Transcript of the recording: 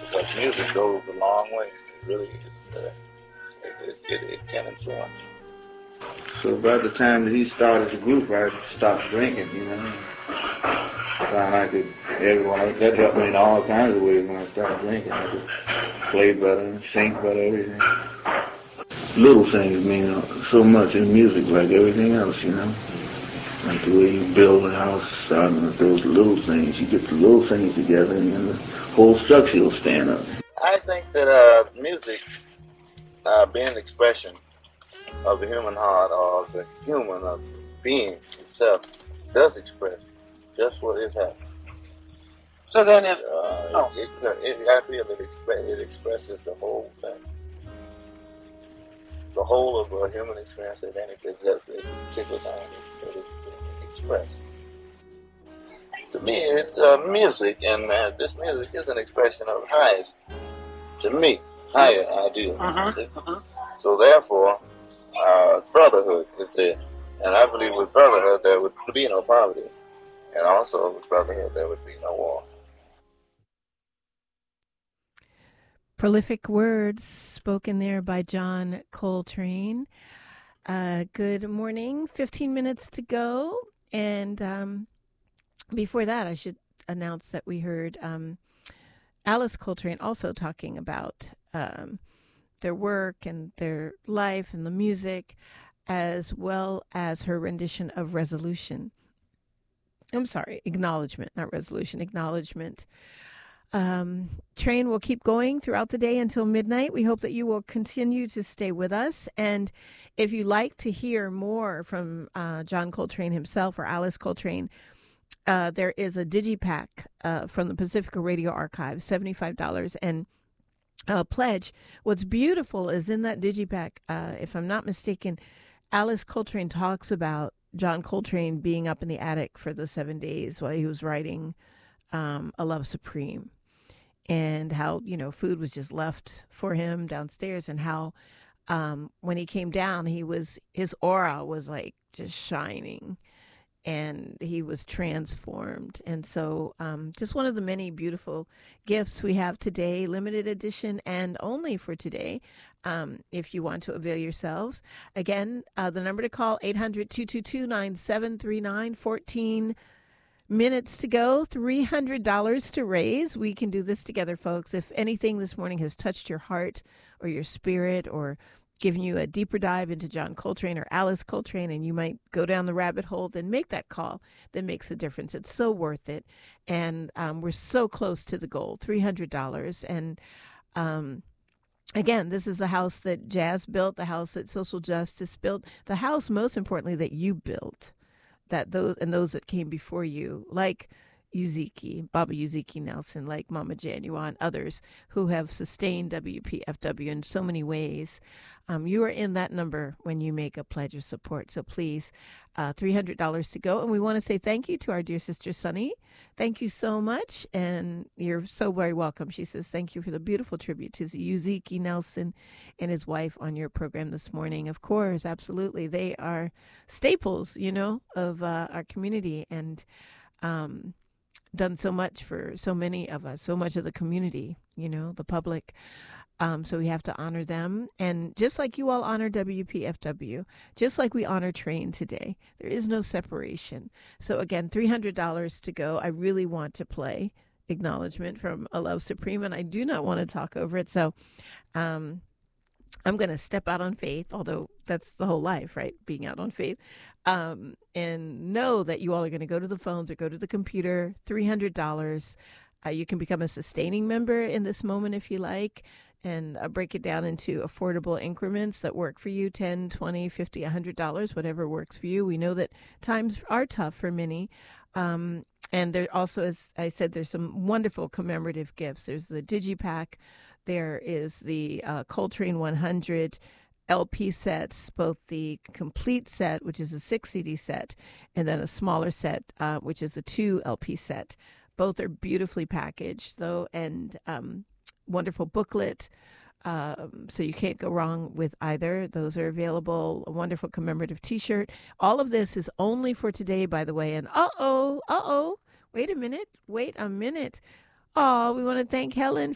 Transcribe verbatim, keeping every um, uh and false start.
because music goes a long way. It really is. Uh, it, it, it, it can influence. So by the time that he started the group, I stopped drinking, you know. Found I could, everyone, that helped me in all kinds of ways when I started drinking. I could play better, sing better, everything. Little things mean so much in music, like everything else, you know. Like the way you build a house, starting with those little things. You get the little things together, and then the whole structure will stand up. I think that uh, music, uh, being an expression of the human heart or the human of being itself, does express just what is happening. So then if... Uh, oh. it, it, it, I feel it, expre- it expresses the whole thing. The whole of a human experience at any particular time is, is expressed. To me, it's uh, music, and uh, this music is an expression of highest, to me, higher ideals. Mm-hmm. Mm-hmm. So therefore, uh, brotherhood is there. And I believe with brotherhood there would be no poverty. And also with brotherhood there would be no war. Prolific words spoken there by John Coltrane. Uh, good morning. fifteen minutes to go. And um, before that, I should announce that we heard um, Alice Coltrane also talking about um, their work and their life and the music, as well as her rendition of Resolution. I'm sorry, Acknowledgement, not Resolution, Acknowledgement. Um, train will keep going throughout the day until midnight. We hope that you will continue to stay with us. And if you'd like to hear more from uh, John Coltrane himself or Alice Coltrane, uh, there is a digipack uh, from the Pacifica Radio Archive, seventy-five dollars, and a pledge. What's beautiful is in that digipack, uh, if I'm not mistaken, Alice Coltrane talks about John Coltrane being up in the attic for the seven days while he was writing um, A Love Supreme. And how, you know, food was just left for him downstairs, and how um, when he came down, he was, his aura was like just shining, and he was transformed. And so um, just one of the many beautiful gifts we have today, limited edition and only for today, um, if you want to avail yourselves. Again, uh, the number to call, eight hundred, two two two, nine seven three nine, fourteen minutes to go, three hundred dollars to raise. We can do this together, folks. If anything this morning has touched your heart or your spirit or given you a deeper dive into John Coltrane or Alice Coltrane, and you might go down the rabbit hole, then make that call. That makes a difference. It's so worth it. And um, we're so close to the goal, three hundred dollars. And um, again, this is the house that Jazz built, the house that Social Justice built, the house, most importantly, that you built. That those and those that came before you, like Uziki, Baba Uziki Nelson, like Mama Janua, and others who have sustained W P F W in so many ways. Um, you are in that number when you make a pledge of support. So please, uh, three hundred dollars to go. And we want to say thank you to our dear sister, Sunny. Thank you so much. And you're so very welcome. She says, thank you for the beautiful tribute to Uziki Nelson and his wife on your program this morning. Of course, absolutely. They are staples, you know, of uh, our community, and um, done so much for so many of us, so much of the community, you know, the public. Um, so we have to honor them. And just like you all honor W P F W, just like we honor Train today, there is no separation. So again, three hundred dollars to go. I really want to play Acknowledgement from A Love Supreme, and I do not want to talk over it. So um, I'm going to step out on faith, although that's the whole life, right? Being out on faith. Um, and know that you all are going to go to the phones or go to the computer, three hundred dollars. Uh, you can become a sustaining member in this moment if you like, and uh, break it down into affordable increments that work for you, ten, twenty, fifty, one hundred dollars, whatever works for you. We know that times are tough for many. Um, and there also, as I said, there's some wonderful commemorative gifts. There's the Digipack. There is the uh, Coltrane one hundred L P sets, both the complete set, which is a six C D set, and then a smaller set, uh, which is a two L P set. Both are beautifully packaged, though, and um, wonderful booklet. Um, so you can't go wrong with either. Those are available. A wonderful commemorative T-shirt. All of this is only for today, by the way. And uh-oh, uh-oh, wait a minute, wait a minute. Oh, we want to thank Helen